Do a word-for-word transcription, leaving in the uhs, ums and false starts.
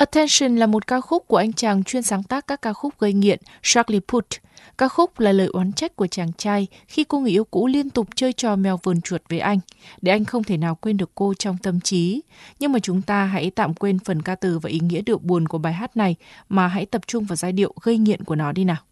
Attention là một ca khúc của anh chàng chuyên sáng tác các ca khúc gây nghiện Charlie Puth. Ca khúc là lời oán trách của chàng trai khi cô người yêu cũ liên tục chơi trò mèo vờn chuột với anh, để anh không thể nào quên được cô trong tâm trí. Nhưng mà chúng ta hãy tạm quên phần ca từ và ý nghĩa điệu buồn của bài hát này, mà hãy tập trung vào giai điệu gây nghiện của nó đi nào.